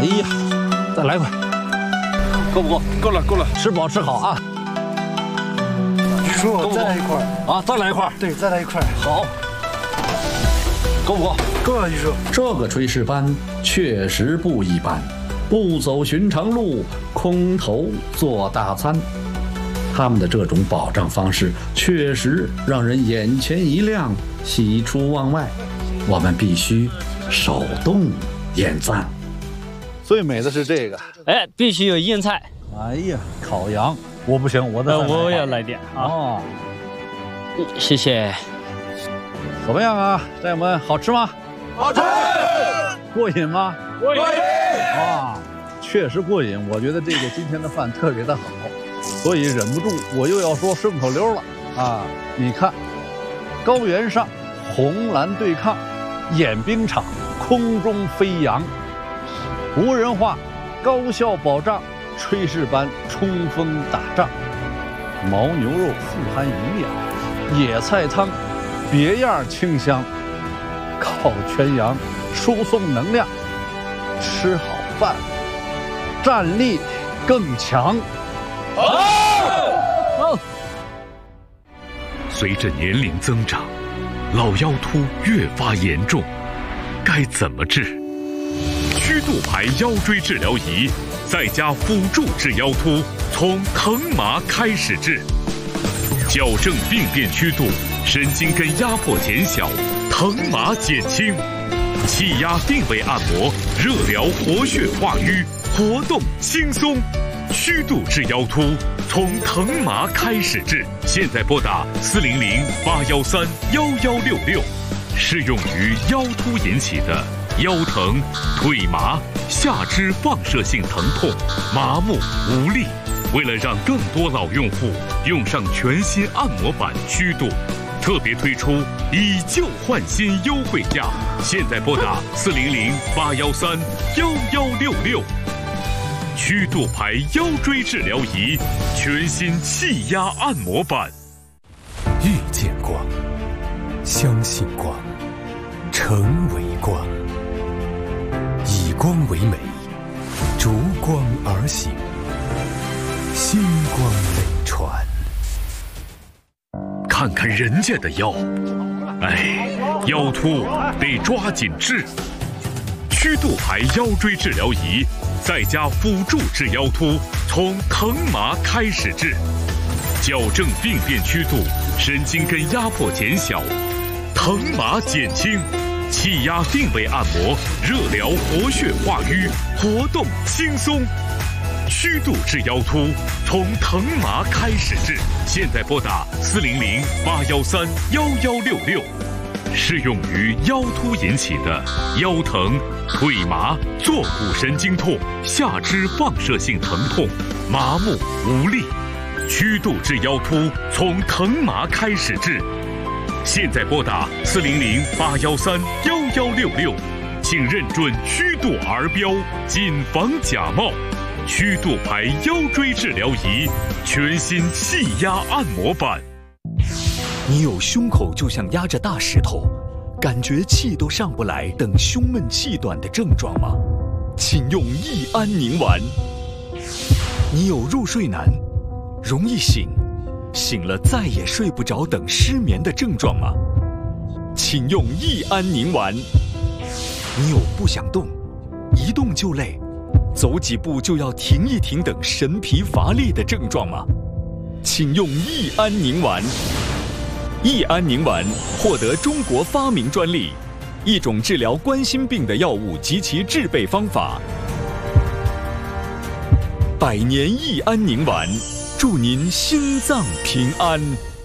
呀，再来块，够不够？ 够了，够了， 吃饱吃好啊！ 于叔，再来一块啊，再来一块。 对，再来一块。 好，够不够？ 够了，于叔。 这个炊事班确实不一般，不走寻常路，空头做大餐。他们的这种保障方式确实让人眼前一亮，喜出望外。我们必须手动点赞。 最美的是这个， 哎，必须有硬菜。 哎呀，烤羊，我不行， 我也来点啊。 哦， 谢谢。 怎么样啊，战友们，好吃吗？ 好吃。 过瘾吗？ 过瘾。 啊，确实过瘾。我觉得这个今天的饭特别的好，所以忍不住我又要说顺口溜了啊！你看，高原上红蓝对抗，演兵场空中飞扬，无人化高效保障，炊事班冲锋打仗，牦牛肉富含营养，野菜汤别样清香，烤全羊输送能量，吃好饭战力更强。好。 随着年龄增长，老腰突越发严重，该怎么治？曲度牌腰椎治疗仪在家辅助治腰突，从疼麻开始治，矫正病变曲度，神经根压迫减小，疼麻减轻，气压定位按摩，热疗活血化瘀，活动轻松。曲度治腰突，从疼麻开始治。现在拨打400-813-1166，适用于腰突引起的腰疼、腿麻、下肢放射性疼痛、麻木无力。为了让更多老用户用上全新按摩板曲度，特别推出以旧换新优惠价。现在拨打400-813-1166。曲度牌腰椎治疗仪，全新气压按摩板。 遇见光，相信光，成为光，以光为美，逐光而行，星光美传。 看看人家的腰，哎，腰突得抓紧治。曲度牌腰椎治疗仪在家辅助治腰突，从疼麻开始治，矫正病变曲度，神经根压迫减小，疼麻减轻，气压定位按摩，热疗活血化瘀，活动轻松。曲度治腰突，从疼麻开始治。现在拨打400-813-1166。适用于腰突引起的腰疼、腿麻、坐骨神经痛、下肢放射性疼痛、麻木无力。曲度治腰突，从疼麻开始治。现在拨打400-813-1166，请认准曲度儿标，谨防假冒。曲度牌腰椎治疗仪，全新气压按摩板。 你有胸口就像压着大石头，感觉气都上不来等胸闷气短的症状吗？请用益安宁丸。你有入睡难、容易醒、醒了再也睡不着等失眠的症状吗？请用益安宁丸。你有不想动、一动就累、走几步就要停一停等神疲乏力的症状吗？请用益安宁丸。益安宁丸获得中国发明专利，一种治疗冠心病的药物及其制备方法。100年益安宁丸，祝您心脏平安。